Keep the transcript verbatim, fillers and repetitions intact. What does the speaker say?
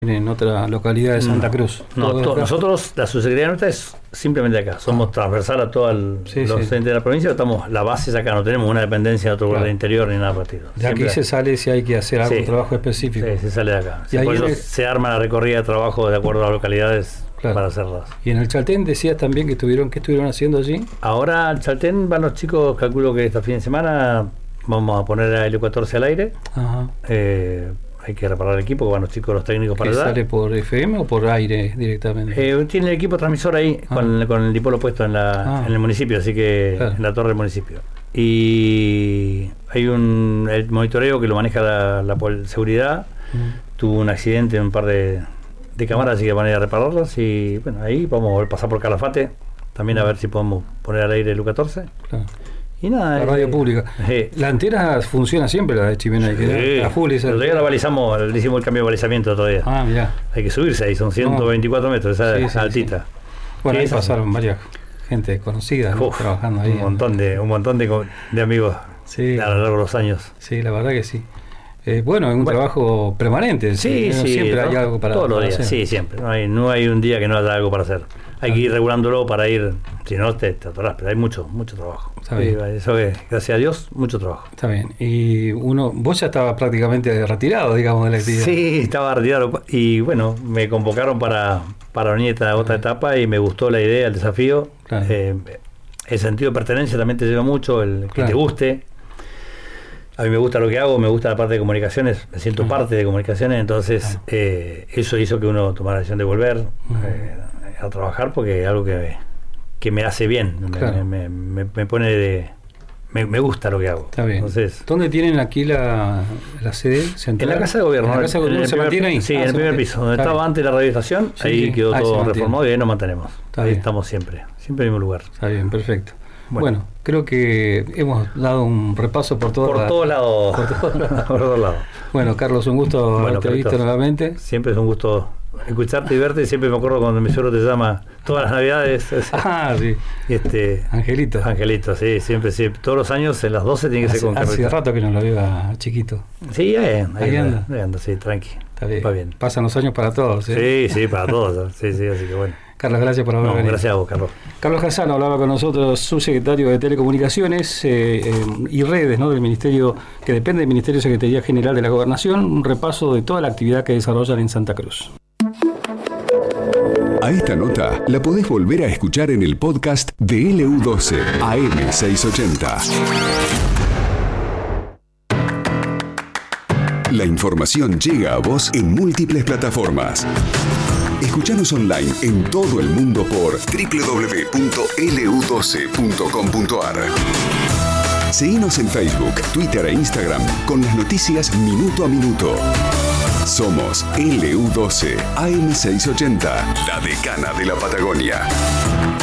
en otra localidad de Santa Cruz. No, no to, nosotros, la subsecretaría nuestra es simplemente acá. Somos ah. transversal a todos sí, los sí. entes de la provincia, estamos, la base es acá, no tenemos una dependencia de otro lugar claro. del interior ni nada partido. De Siempre aquí se sale si hay que hacer algún sí. trabajo específico. Sí, se sale de acá. Sí, por eso el... se arma la recorrida de trabajo de acuerdo a las localidades claro. para hacerlas. Y en el Chaltén decías también que estuvieron, ¿qué estuvieron haciendo allí? Ahora al Chaltén van los chicos, calculo que este fin de semana vamos a poner a Helio catorce al aire. Ajá. Eh, hay que reparar el equipo, que van los chicos, los técnicos para allá. ¿Sale por F M o por aire directamente? Eh, tiene el equipo transmisor ahí, ah. con, con el dipolo puesto en, la, ah. en el municipio, así que claro. en la torre del municipio. Y hay un el monitoreo que lo maneja la, la, la seguridad. Mm. Tuvo un accidente en un par de, de cámaras, así que van a ir a repararlas. Y bueno, ahí vamos a pasar por Calafate, también a ver si podemos poner al aire el U catorce. Claro. Y nada, la radio eh, pública. Eh, la antena funciona siempre, la de Chimena. Hay que sí, a full. Esa todavía la balizamos, le hicimos el cambio de balizamiento todavía. Ah, mirá. Hay que subirse ahí, son ciento veinticuatro no. metros, esa sí, sí, altita. Sí. Bueno, ahí pasaron varias gente conocida ¿no? trabajando ahí. Un montón de, un montón de, de amigos sí. a lo largo de los años. Sí, la verdad que sí. Eh, bueno, es un bueno. trabajo permanente. Sí, sí. Siempre ¿no? hay algo para, todos los para días, hacer. sí, siempre. No hay, no hay un día que no haya algo para hacer. Hay que ir regulándolo para ir, si no te, te atorás, pero hay mucho, mucho trabajo. Está bien. Sí, eso que, gracias a Dios, mucho trabajo. Está bien. Y uno, vos ya estabas prácticamente retirado, digamos, de la actividad. Sí, estaba retirado. Y bueno, me convocaron para, para venir a otra etapa y me gustó la idea, el desafío. Claro. Eh, el sentido de pertenencia también te lleva mucho, el que claro. te guste. A mí me gusta lo que hago, me gusta la parte de comunicaciones, me siento uh-huh. parte de comunicaciones, entonces uh-huh. eh, eso hizo que uno tomara la decisión de volver. Uh-huh. Eh, a trabajar porque es algo que, que me hace bien, claro. me, me, me pone de... Me, me gusta lo que hago. Está bien. Entonces, ¿dónde tienen aquí la, la sede central? En la Casa de Gobierno. ¿En la Casa de Gobierno se mantiene ahí? Sí, ah, en el primer piso, donde estaba bien. Antes la radioestación, sí, ahí sí. quedó ah, todo reformado y ahí nos mantenemos. Está ahí bien. Estamos siempre, siempre en el mismo lugar. Está bien, perfecto. Bueno, bueno, creo que hemos dado un repaso por todos por todos lados. Por todos lados. Por todos lados. Bueno, Carlos, un gusto bueno, haberte visto nuevamente. Siempre es un gusto escucharte y verte, siempre me acuerdo cuando mi suegro te llama todas las navidades. Ah, sí. Este, Angelito. Angelito, sí, siempre, sí. Todos los años, en las doce tiene que hace, ser con Hace rato que no lo veo a chiquito. Sí, ahí, ahí, ahí anda. anda. Ahí anda, sí, tranqui. Está bien. Va bien. Pasan los años para todos, ¿eh? Sí, sí, para todos. Sí, sí, así que bueno. Carlos, gracias por haber no, venido. Gracias a vos, Carlos. Carlos Casano hablaba con nosotros, subsecretario de Telecomunicaciones eh, eh, y Redes, ¿no? Del Ministerio, que depende del Ministerio de Secretaría General de la Gobernación, un repaso de toda la actividad que desarrollan en Santa Cruz. A esta nota la podés volver a escuchar en el podcast de L U doce A M seiscientos ochenta. La información llega a vos en múltiples plataformas. Escuchanos online en todo el mundo por doble u doble u doble u punto L U doce punto com punto A R. Seguinos en Facebook, Twitter e Instagram con las noticias minuto a minuto. Somos L U doce A M seiscientos ochenta, la decana de la Patagonia.